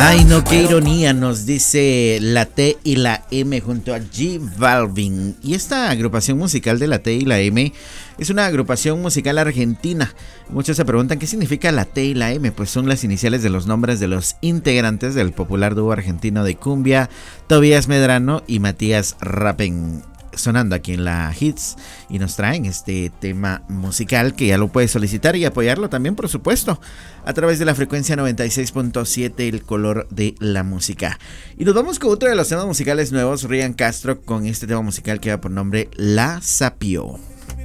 Ay, no, qué ironía, nos dice la T y la M junto a J Balvin. Y esta agrupación musical de la T y la M es una agrupación musical argentina. Muchos se preguntan qué significa la T y la M. Pues son las iniciales de los nombres de los integrantes del popular dúo argentino de cumbia, Tobías Medrano y Matías Rapen. Sonando aquí en la Hits, y nos traen este tema musical que ya lo puedes solicitar y apoyarlo también, por supuesto, a través de la frecuencia 96.7, el color de la música. Y nos vamos con otro de los temas musicales nuevos, Ryan Castro, con este tema musical que va por nombre La Sapio.